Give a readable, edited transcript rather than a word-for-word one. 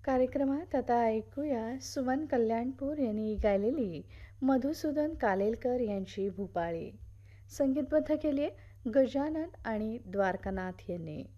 कार्यक्रमात आता ऐकूया सुमन कल्याणपूर यांनी गायलेली मधुसूदन कालेलकर यांची भूपाळी. संगीतबद्ध केली आहे गजानन आणि द्वारकानाथ यांनी.